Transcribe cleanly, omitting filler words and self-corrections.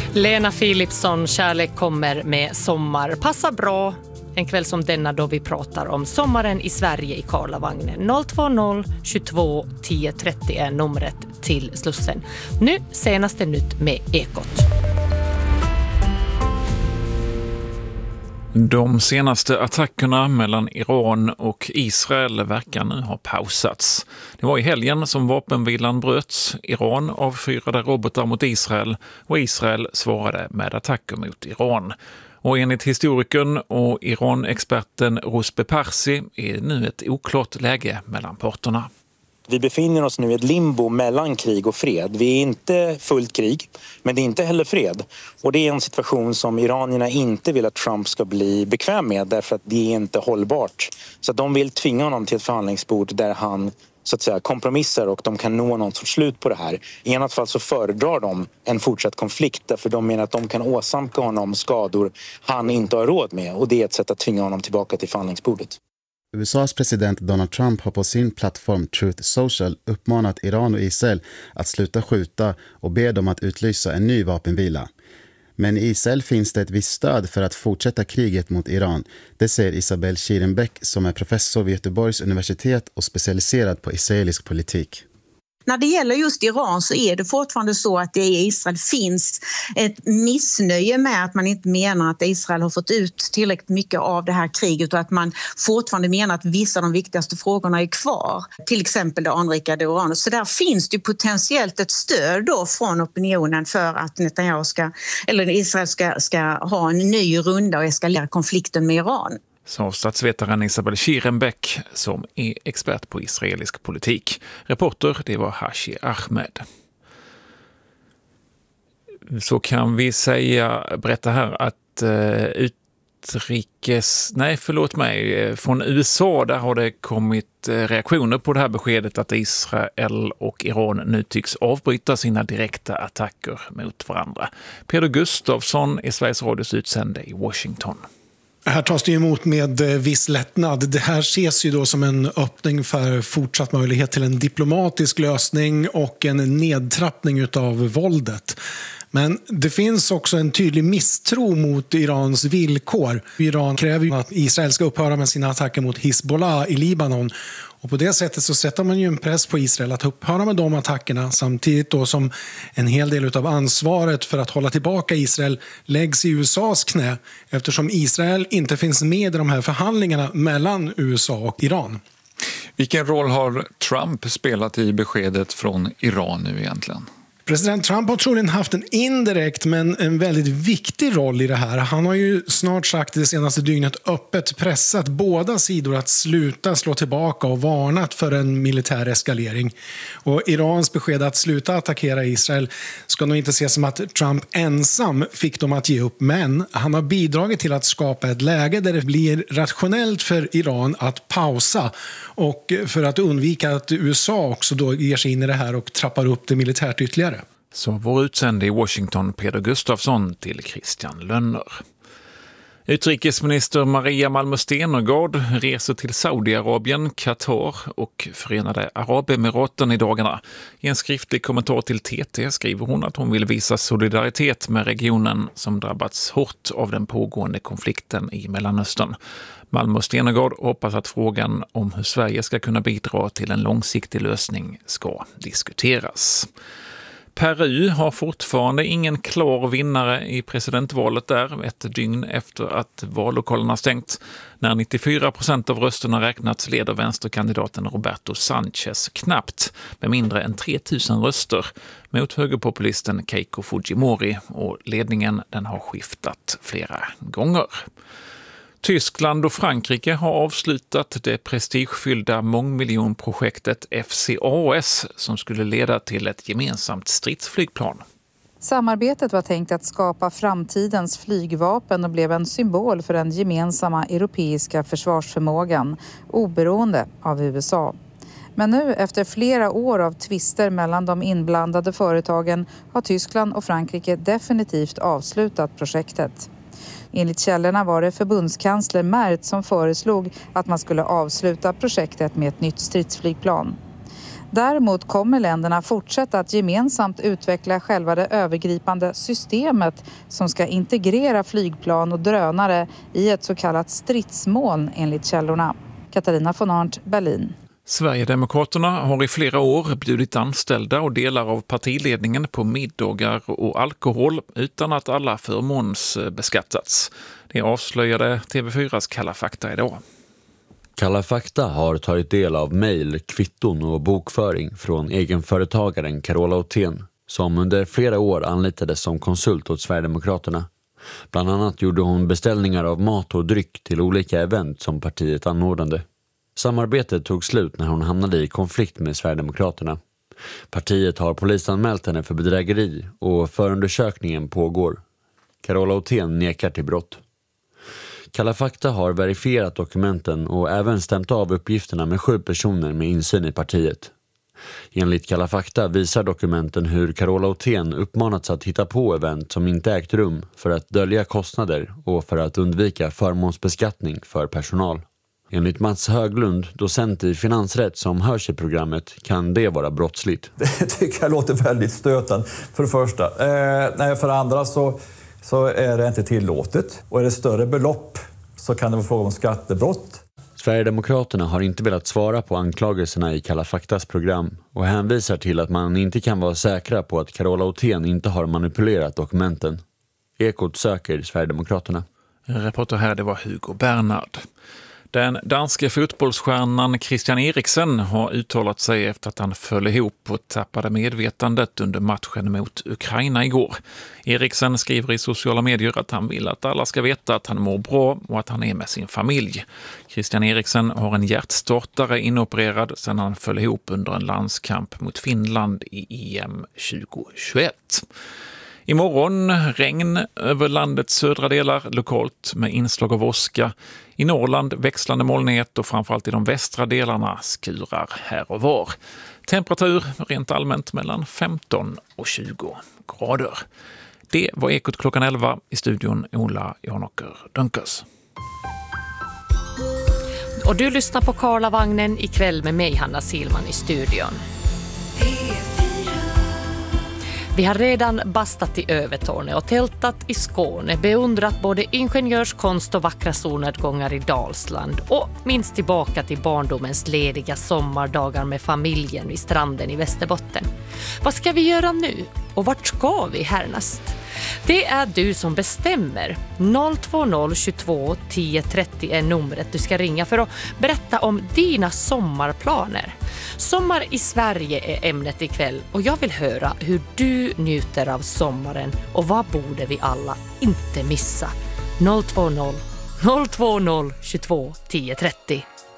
Lena Philipsson, Kärlek kommer med sommar. Passar bra en kväll som denna då vi pratar om sommaren i Sverige i Karlavagnen. 020 22 10 30 är numret till Slussen. Nu senaste nytt med Ekot. De senaste attackerna mellan Iran och Israel verkar nu ha pausats. Det var i helgen som vapenvilan bröts. Iran avfyrade robotar mot Israel och Israel svarade med attacker mot Iran. Och enligt historikern och Iran-experten Ruspe Parsi är nu ett oklart läge mellan parterna. Vi befinner oss nu i ett limbo mellan krig och fred. Vi är inte fullt krig, men det är inte heller fred. Och det är en situation som iranierna inte vill att Trump ska bli bekväm med, därför att det är inte hållbart. Så att de vill tvinga honom till ett förhandlingsbord där han så att säga kompromissar och de kan nå någon sorts slut på det här. I ena fall så föredrar de en fortsatt konflikt, därför de menar att de kan åsamka honom skador han inte har råd med. Och det är ett sätt att tvinga honom tillbaka till förhandlingsbordet. USAs president Donald Trump har på sin plattform Truth Social uppmanat Iran och Israel att sluta skjuta och ber dem att utlysa en ny vapenvila. Men i Israel finns det ett visst stöd för att fortsätta kriget mot Iran. Det säger Isabel Schierenbeck som är professor vid Göteborgs universitet och specialiserad på israelisk politik. När det gäller just Iran så är det fortfarande så att det i Israel finns ett missnöje med att man inte menar att Israel har fått ut tillräckligt mycket av det här kriget och att man fortfarande menar att vissa av de viktigaste frågorna är kvar. Till exempel det anrikade uranet. Så där finns det potentiellt ett stöd då från opinionen för att Netanyahu Israel ska ha en ny runda och eskalera konflikten med Iran. Sa statsvetaren Isabel Schierenbeck som är expert på israelisk politik. Reporter, det var Hashi Ahmed. Så kan vi berätta här att från USA där har det kommit reaktioner på det här beskedet att Israel och Iran nu tycks avbryta sina direkta attacker mot varandra. Peder Gustafsson är Sveriges Radios utsände i Washington. Här tas det emot med viss lättnad. Det här ses ju då som en öppning för fortsatt möjlighet till en diplomatisk lösning och en nedtrappning av våldet. Men det finns också en tydlig misstro mot Irans villkor. Iran kräver ju att Israel ska upphöra med sina attacker mot Hizbollah i Libanon. Och på det sättet så sätter man ju en press på Israel att upphöra med de attackerna, samtidigt då som en hel del av ansvaret för att hålla tillbaka Israel läggs i USAs knä, eftersom Israel inte finns med i de här förhandlingarna mellan USA och Iran. Vilken roll har Trump spelat i beskedet från Iran nu egentligen? President Trump har troligen haft en indirekt men en väldigt viktig roll i det här. Han har ju snart sagt det senaste dygnet öppet pressat båda sidor att sluta slå tillbaka och varnat för en militär eskalering. Och Irans besked att sluta attackera Israel ska nog inte ses som att Trump ensam fick dem att ge upp, men han har bidragit till att skapa ett läge där det blir rationellt för Iran att pausa och för att undvika att USA också då ger sig in i det här och trappar upp det militärt ytterligare. Så vår utsände i Washington Peder Gustafsson till Christian Lönner. Utrikesminister Maria Malmö Stenergard reser till Saudiarabien, Qatar och Förenade Arabemiraten i dagarna. I en skriftlig kommentar till TT skriver hon att hon vill visa solidaritet med regionen som drabbats hårt av den pågående konflikten i Mellanöstern. Malmö Stenergard hoppas att frågan om hur Sverige ska kunna bidra till en långsiktig lösning ska diskuteras. Peru har fortfarande ingen klar vinnare i presidentvalet där, ett dygn efter att vallokalerna stängt. När 94% av rösterna räknats leder vänsterkandidaten Roberto Sanchez knappt med mindre än 3000 röster mot högerpopulisten Keiko Fujimori, och ledningen den har skiftat flera gånger. Tyskland och Frankrike har avslutat det prestigefyllda mångmiljonprojektet FCAS som skulle leda till ett gemensamt stridsflygplan. Samarbetet var tänkt att skapa framtidens flygvapen och blev en symbol för den gemensamma europeiska försvarsförmågan, oberoende av USA. Men nu efter flera år av tvister mellan de inblandade företagen har Tyskland och Frankrike definitivt avslutat projektet. Enligt källorna var det förbundskansler Merz som föreslog att man skulle avsluta projektet med ett nytt stridsflygplan. Däremot kommer länderna fortsätta att gemensamt utveckla själva det övergripande systemet som ska integrera flygplan och drönare i ett så kallat stridsmoln enligt källorna. Katarina von Arndt, Berlin. Sverigedemokraterna har i flera år bjudit anställda och delar av partiledningen på middagar och alkohol utan att alla förmånsbeskattats. Det avslöjade TV4s Kalla fakta idag. Kalla fakta har tagit del av mejl, kvitton och bokföring från egenföretagaren Carola Othén som under flera år anlitades som konsult åt Sverigedemokraterna. Bland annat gjorde hon beställningar av mat och dryck till olika event som partiet anordnade. Samarbetet tog slut när hon hamnade i konflikt med Sverigedemokraterna. Partiet har polisanmält henne för bedrägeri och förundersökningen pågår. Carola Othén nekar till brott. Kalla fakta har verifierat dokumenten och även stämt av uppgifterna med 7 personer med insyn i partiet. Enligt Kalla fakta visar dokumenten hur Carola Othén uppmanats att hitta på event som inte ägt rum för att dölja kostnader och för att undvika förmånsbeskattning för personal. Enligt Mats Höglund, docent i finansrätt som hörs i programmet, kan det vara brottsligt. Det tycker jag låter väldigt stötande för det första. För det andra så är det inte tillåtet. Och är det större belopp så kan det vara fråga om skattebrott. Sverigedemokraterna har inte velat svara på anklagelserna i Kalla faktas program och hänvisar till att man inte kan vara säkra på att Carola Othén inte har manipulerat dokumenten. Ekot söker Sverigedemokraterna. Reporter här, det var Hugo Bernhard. Den danska fotbollsstjärnan Christian Eriksen har uttalat sig efter att han föll ihop och tappade medvetandet under matchen mot Ukraina igår. Eriksen skriver i sociala medier att han vill att alla ska veta att han mår bra och att han är med sin familj. Christian Eriksen har en hjärtstartare inopererad sedan han föll ihop under en landskamp mot Finland i EM 2021. Imorgon regn över landets södra delar, lokalt med inslag av åska. I Norrland växlande molnighet och framförallt i de västra delarna skurar här och var. Temperatur rent allmänt mellan 15 och 20 grader. Det var Ekot klockan 11, i studion Ola Janåker Dunkers. Och du lyssnar på Karlavagnen ikväll med mig, Hanna Silman, i studion. Vi har redan bastat i Övertorneå och tältat i Skåne, beundrat både ingenjörskonst och vackra solnedgångar i Dalsland och minst tillbaka till barndomens lediga sommardagar med familjen vid stranden i Västerbotten. Vad ska vi göra nu och vart ska vi härnäst? Det är du som bestämmer. 020 22 10 30 är numret du ska ringa för att berätta om dina sommarplaner. Sommar i Sverige är ämnet ikväll och jag vill höra hur du njuter av sommaren och vad borde vi alla inte missa. 020 22 10 30.